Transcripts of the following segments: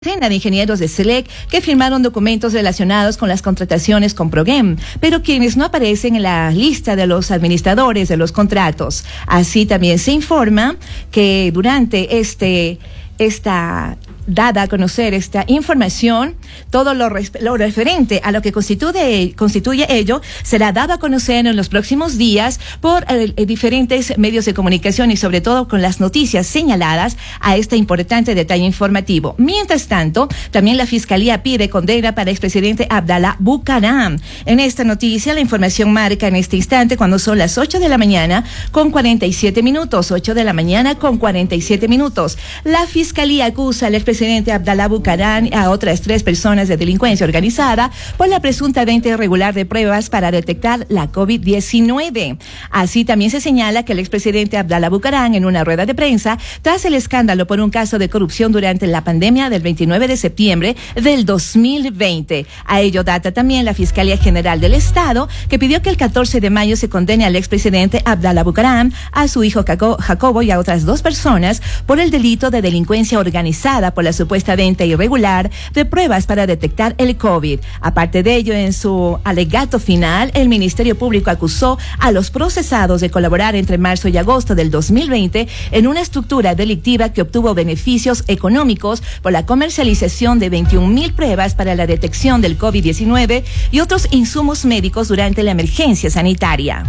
Decena de ingenieros de SELEC que firmaron documentos relacionados con las contrataciones con Progem, pero quienes no aparecen en la lista de los administradores de los contratos. Así también se informa que durante esta dada a conocer esta información, todo lo referente a lo que constituye ello será dado a conocer en los próximos días por diferentes medios de comunicación y sobre todo con las noticias señaladas a este importante detalle informativo. Mientras tanto, también la Fiscalía pide condena para el expresidente Abdalá Bucaram. En esta noticia, la información marca en este instante cuando son las 8 de la mañana con 47 minutos, 8 de la mañana con 47 minutos. La Fiscalía acusa al expresidente Abdalá Bucaram y a otras 3 personas de delincuencia organizada por la presunta venta irregular de pruebas para detectar la COVID-19. Así también se señala que el expresidente Abdalá Bucaram en una rueda de prensa tras el escándalo por un caso de corrupción durante la pandemia del 29 de septiembre del 2020. A ello data también la Fiscalía General del Estado, que pidió que el 14 de mayo se condene al expresidente Abdalá Bucaram, a su hijo Jacobo y a otras 2 personas por el delito de delincuencia organizada por la supuesta venta irregular de pruebas para detectar el COVID. Aparte de ello, en su alegato final, el Ministerio Público acusó a los procesados de colaborar entre marzo y agosto del 2020 en una estructura delictiva que obtuvo beneficios económicos por la comercialización de 21,000 pruebas para la detección del COVID-19 y otros insumos médicos durante la emergencia sanitaria.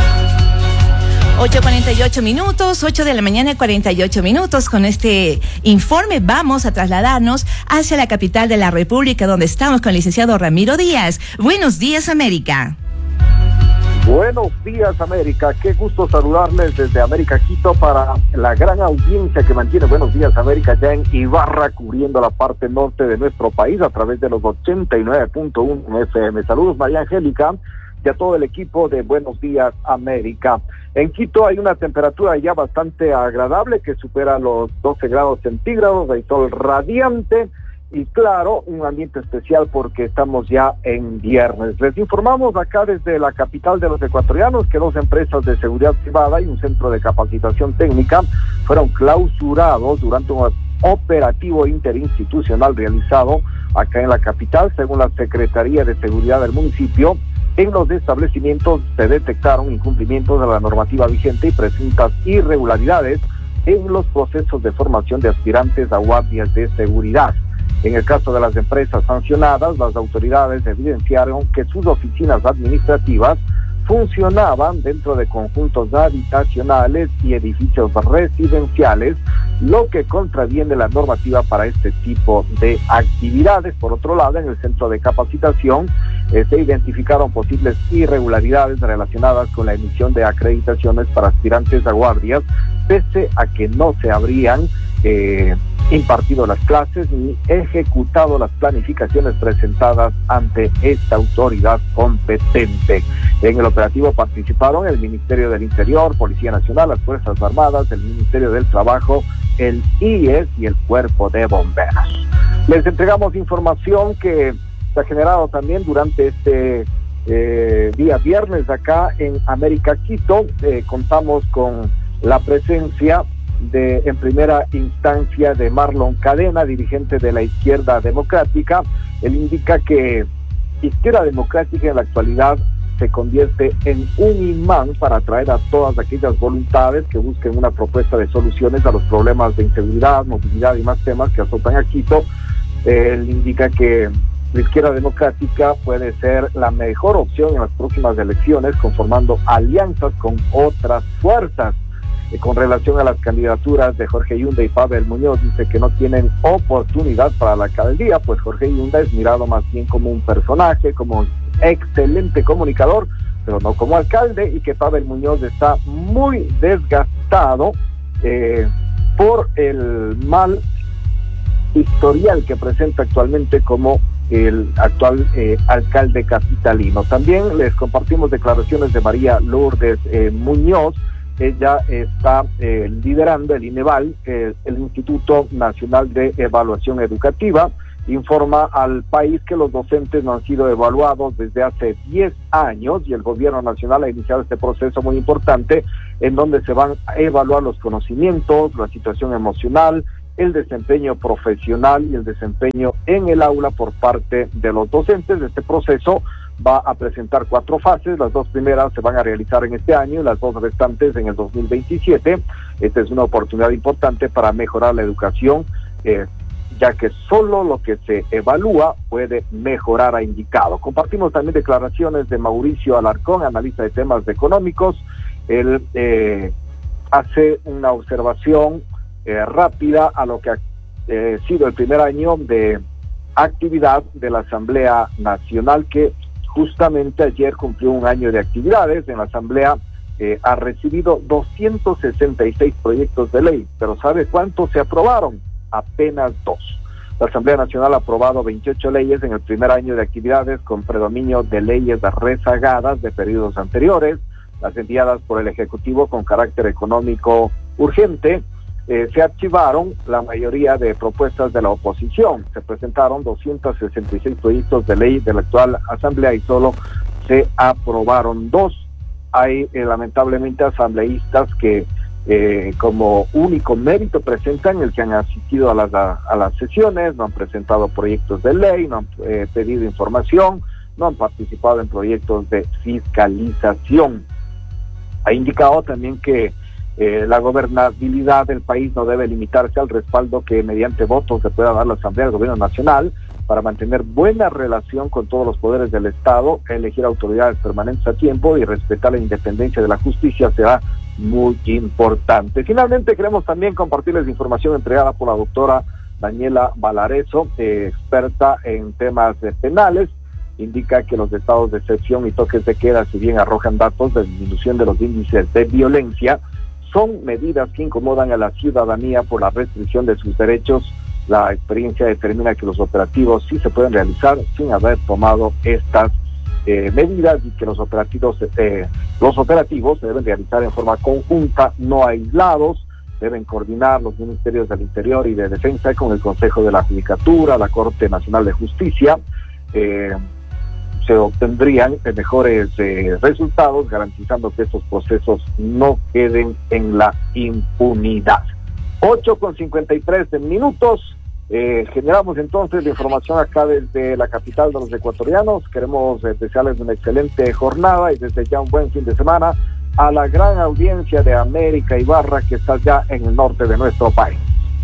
8:48 minutos, 8 de la mañana, 48 minutos. Con este informe vamos a trasladarnos hacia la capital de la República, donde estamos con el licenciado Ramiro Díaz. Buenos días, América. Buenos días, América. Qué gusto saludarles desde América Quito para la gran audiencia que mantiene Buenos Días, América, ya en Ibarra, cubriendo la parte norte de nuestro país a través de los 89.1 FM. Saludos, María Angélica, y a todo el equipo de Buenos Días, América. En Quito hay una temperatura ya bastante agradable que supera los 12 grados centígrados, hay sol radiante y claro, un ambiente especial porque estamos ya en viernes. Les informamos acá desde la capital de los ecuatorianos que 2 empresas de seguridad privada y un centro de capacitación técnica fueron clausurados durante un operativo interinstitucional realizado acá en la capital. Según la Secretaría de Seguridad del municipio, en los establecimientos se detectaron incumplimientos de la normativa vigente y presuntas irregularidades en los procesos de formación de aspirantes a guardias de seguridad. En el caso de las empresas sancionadas, las autoridades evidenciaron que sus oficinas administrativas funcionaban dentro de conjuntos habitacionales y edificios residenciales, lo que contraviene la normativa para este tipo de actividades. Por otro lado, en el centro de capacitación se identificaron posibles irregularidades relacionadas con la emisión de acreditaciones para aspirantes a guardias, pese a que no se habrían impartido las clases ni ejecutado las planificaciones presentadas ante esta autoridad competente. En el operativo participaron el Ministerio del Interior, Policía Nacional, las Fuerzas Armadas, el Ministerio del Trabajo, el IES y el Cuerpo de Bomberos. Les entregamos información que se ha generado también durante este día viernes acá en América Quito. Contamos con la presencia en primera instancia de Marlon Cadena, dirigente de la Izquierda Democrática. Él indica que Izquierda Democrática en la actualidad se convierte en un imán para atraer a todas aquellas voluntades que busquen una propuesta de soluciones a los problemas de inseguridad, movilidad y más temas que azotan a Quito. Él indica que la Izquierda Democrática puede ser la mejor opción en las próximas elecciones, conformando alianzas con otras fuerzas. Con relación a las candidaturas de Jorge Yunda y Pavel Muñoz, dice que no tienen oportunidad para la alcaldía, pues Jorge Yunda es mirado más bien como un personaje, como un excelente comunicador, pero no como alcalde, y que Pavel Muñoz está muy desgastado por el mal historial que presenta actualmente como el actual alcalde capitalino. También les compartimos declaraciones de María Lourdes Muñoz. Ella está liderando el INEVAL, el Instituto Nacional de Evaluación Educativa. Informa al país que los docentes no han sido evaluados desde hace 10 años y el gobierno nacional ha iniciado este proceso muy importante en donde se van a evaluar los conocimientos, la situación emocional el desempeño profesional y el desempeño en el aula por parte de los docentes. Este proceso va a presentar 4 fases. Las 2 primeras se van a realizar en este año y las 2 restantes en el 2027. Esta es una oportunidad importante para mejorar la educación, ya que solo lo que se evalúa puede mejorar, ha indicado. Compartimos también declaraciones de Mauricio Alarcón, analista de temas económicos. Él hace una observación rápida a lo que ha sido el primer año de actividad de la Asamblea Nacional, que justamente ayer cumplió un año de actividades. En la Asamblea ha recibido 266 proyectos de ley, pero ¿sabe cuántos se aprobaron? Apenas 2. La Asamblea Nacional ha aprobado 28 leyes en el primer año de actividades, con predominio de leyes rezagadas de periodos anteriores, las enviadas por el Ejecutivo con carácter económico urgente. Se archivaron la mayoría de propuestas de la oposición. Se presentaron 266 proyectos de ley de la actual Asamblea y solo se aprobaron 2. Hay lamentablemente asambleístas que como único mérito presentan el que han asistido a las sesiones, no han presentado proyectos de ley, no han pedido información, no han participado en proyectos de fiscalización. Ha indicado también que la gobernabilidad del país no debe limitarse al respaldo que mediante votos se pueda dar la Asamblea del Gobierno Nacional para mantener buena relación con todos los poderes del Estado, elegir autoridades permanentes a tiempo y respetar la independencia de la justicia será muy importante. Finalmente, queremos también compartirles información entregada por la doctora Daniela Valarezo, experta en temas penales. Indica que los estados de excepción y toques de queda, si bien arrojan datos de disminución de los índices de violencia, son medidas que incomodan a la ciudadanía por la restricción de sus derechos. La experiencia determina que los operativos sí se pueden realizar sin haber tomado estas medidas y que los operativos se deben realizar en forma conjunta, no aislados. Deben coordinar los ministerios del Interior y de Defensa con el Consejo de la Judicatura, la Corte Nacional de Justicia. Se obtendrían mejores resultados, garantizando que estos procesos no queden en la impunidad. 8:53 generamos entonces la información acá desde la capital de los ecuatorianos. Queremos desearles una excelente jornada y desde ya un buen fin de semana a la gran audiencia de América Ibarra que está ya en el norte de nuestro país.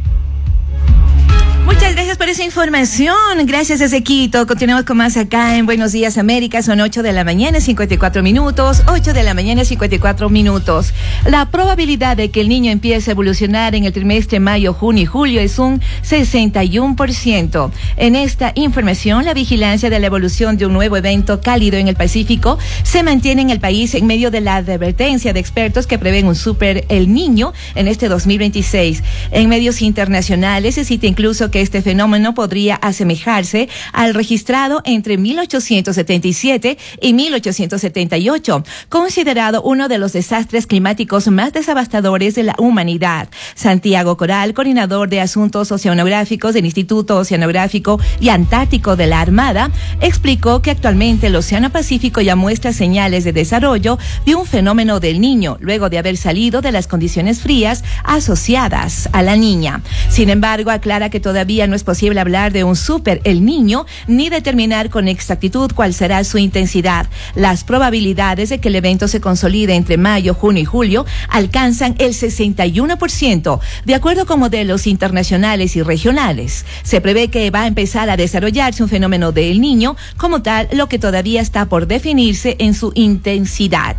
Muchas gracias por esa información. Gracias, Ezequito. Continuamos con más acá en Buenos Días América. Son 8 de la mañana, 54 minutos. 8 de la mañana, 54 minutos. La probabilidad de que el niño empiece a evolucionar en el trimestre mayo, junio y julio es un 61%. En esta información, la vigilancia de la evolución de un nuevo evento cálido en el Pacífico se mantiene en el país en medio de la advertencia de expertos que prevén un super El Niño en este 2026. En medios internacionales se cita incluso que este fenómeno podría asemejarse al registrado entre 1877 y 1878, considerado uno de los desastres climáticos más devastadores de la humanidad. Santiago Coral, coordinador de asuntos oceanográficos del Instituto Oceanográfico y Antártico de la Armada, explicó que actualmente el Océano Pacífico ya muestra señales de desarrollo de un fenómeno del Niño, luego de haber salido de las condiciones frías asociadas a la Niña. Sin embargo, aclara que todavía no es posible hablar de un super El Niño ni determinar con exactitud cuál será su intensidad. Las probabilidades de que el evento se consolide entre mayo, junio y julio alcanzan el 61%, de acuerdo con modelos internacionales y regionales. Se prevé que va a empezar a desarrollarse un fenómeno de El Niño como tal, lo que todavía está por definirse en su intensidad.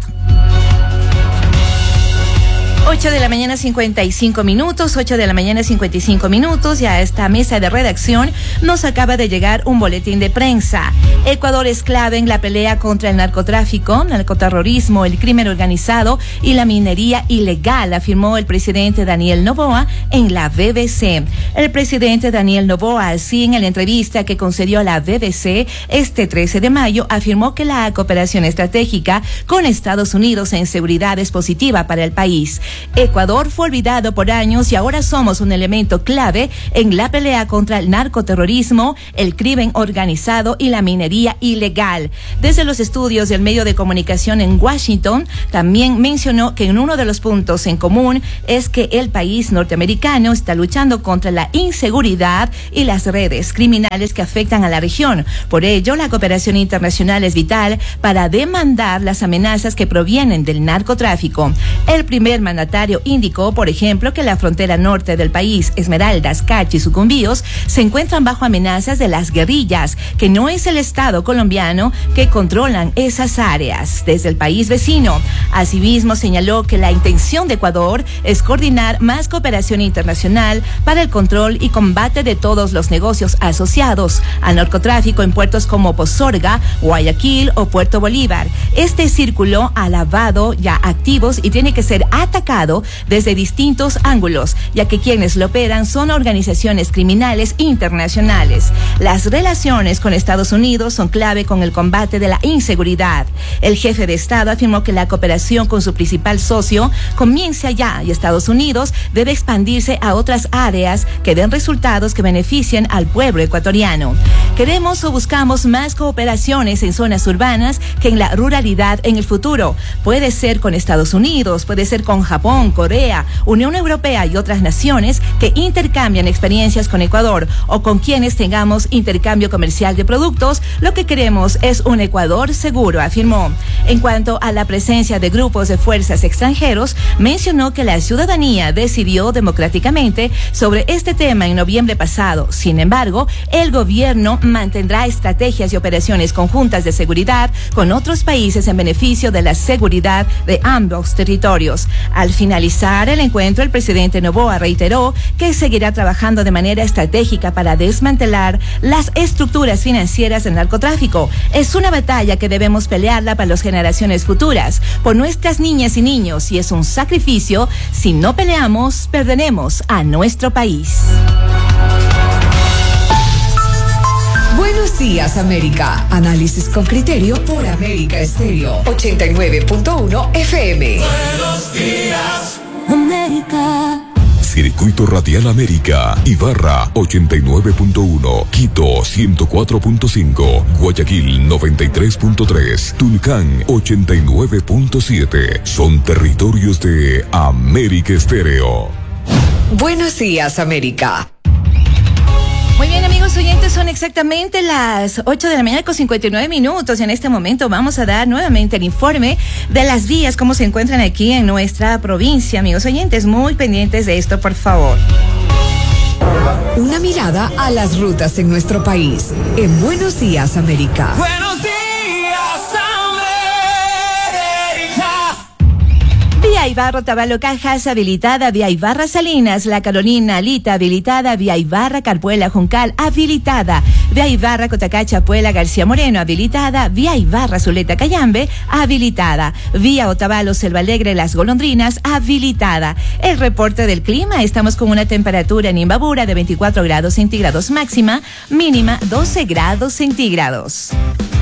8 de la mañana 55 minutos, 8 de la mañana 55 minutos, y a esta mesa de redacción nos acaba de llegar un boletín de prensa. Ecuador es clave en la pelea contra el narcotráfico, narcoterrorismo, el crimen organizado y la minería ilegal, afirmó el presidente Daniel Noboa en la BBC. El presidente Daniel Noboa, así en la entrevista que concedió a la BBC este 13 de mayo, afirmó que la cooperación estratégica con Estados Unidos en seguridad es positiva para el país. Ecuador fue olvidado por años y ahora somos un elemento clave en la pelea contra el narcoterrorismo, el crimen organizado y la minería ilegal. Desde los estudios del medio de comunicación en Washington, también mencionó que uno de los puntos en común es que el país norteamericano está luchando contra la inseguridad y las redes criminales que afectan a la región. Por ello, la cooperación internacional es vital para demandar las amenazas que provienen del narcotráfico. El primer mandatario indicó, por ejemplo, que la frontera norte del país, Esmeraldas, Cachi y Sucumbíos, se encuentran bajo amenazas de las guerrillas, que no es el Estado colombiano que controlan esas áreas desde el país vecino. Asimismo, señaló que la intención de Ecuador es coordinar más cooperación internacional para el control y combate de todos los negocios asociados al narcotráfico en puertos como Pozorga, Guayaquil o Puerto Bolívar. Este círculo ha lavado ya activos y tiene que ser atacado desde distintos ángulos, ya que quienes lo operan son organizaciones criminales internacionales. Las relaciones con Estados Unidos son clave con el combate de la inseguridad. El jefe de Estado afirmó que la cooperación con su principal socio comienza ya y Estados Unidos debe expandirse a otras áreas que den resultados que beneficien al pueblo ecuatoriano. Queremos o buscamos más cooperaciones en zonas urbanas que en la ruralidad en el futuro. Puede ser con Estados Unidos, puede ser con Japón, Corea, Unión Europea y otras naciones que intercambian experiencias con Ecuador o con quienes tengamos intercambio comercial de productos. Lo que queremos es un Ecuador seguro, afirmó. En cuanto a la presencia de grupos de fuerzas extranjeros, mencionó que la ciudadanía decidió democráticamente sobre este tema en noviembre pasado. Sin embargo, el gobierno mantendrá estrategias y operaciones conjuntas de seguridad con otros países en beneficio de la seguridad de ambos territorios. Al finalizar el encuentro, el presidente Noboa reiteró que seguirá trabajando de manera estratégica para desmantelar las estructuras financieras del narcotráfico. Es una batalla que debemos pelearla para las generaciones futuras, por nuestras niñas y niños, y es un sacrificio. Si no peleamos, perderemos a nuestro país. Buenos días, América. Análisis con criterio por América Estéreo 89.1 FM. Buenos días, América. Circuito Radial América, Ibarra 89.1, Quito 104.5, Guayaquil 93.3, Tulcán 89.7. Son territorios de América Estéreo. Buenos días, América. Muy bien, amigos oyentes, son exactamente las 8 de la mañana con 59 minutos. Y en este momento vamos a dar nuevamente el informe de las vías, cómo se encuentran aquí en nuestra provincia. Amigos oyentes, muy pendientes de esto, por favor. Una mirada a las rutas en nuestro país. En Buenos Días, América. Buenos días, América. Vía Ibarra Otavalo Cajas habilitada, vía Ibarra Salinas, La Carolina Alita habilitada, vía Ibarra Carpuela Juncal habilitada, vía Ibarra Cotacacha Puela García Moreno habilitada, vía Ibarra Zuleta Cayambe habilitada, vía Otavalo Selva Alegre Las Golondrinas habilitada. El reporte del clima: estamos con una temperatura en Imbabura de 24 grados centígrados máxima, mínima 12 grados centígrados.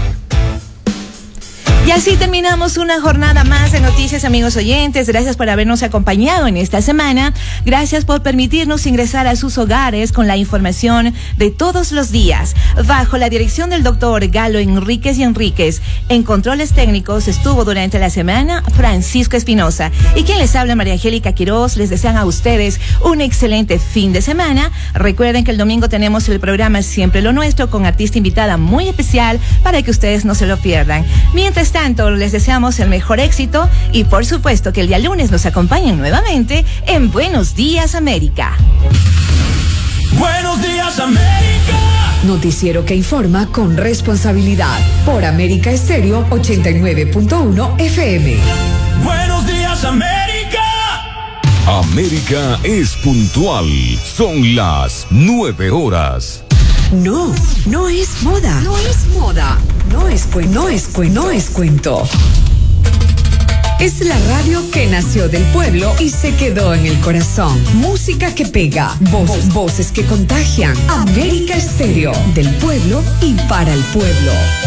Y así terminamos una jornada más de noticias, amigos oyentes. Gracias por habernos acompañado en esta semana. Gracias por permitirnos ingresar a sus hogares con la información de todos los días. Bajo la dirección del doctor Galo Enríquez y Enríquez, en controles técnicos estuvo durante la semana Francisco Espinosa. Y quien les habla, María Angélica Quiroz. Les desean a ustedes un excelente fin de semana. Recuerden que el domingo tenemos el programa Siempre lo Nuestro, con artista invitada muy especial para que ustedes no se lo pierdan. Mientras tanto, les deseamos el mejor éxito y por supuesto que el día lunes nos acompañen nuevamente en Buenos Días, América. Buenos días, América. Noticiero que informa con responsabilidad por América Estéreo 89.1 FM. Buenos días, América. América es puntual. Son las 9 horas. No, no es moda. No es moda. No es cuento. Es la radio que nació del pueblo y se quedó en el corazón. Música que pega, voces que contagian. América Estéreo, del pueblo y para el pueblo.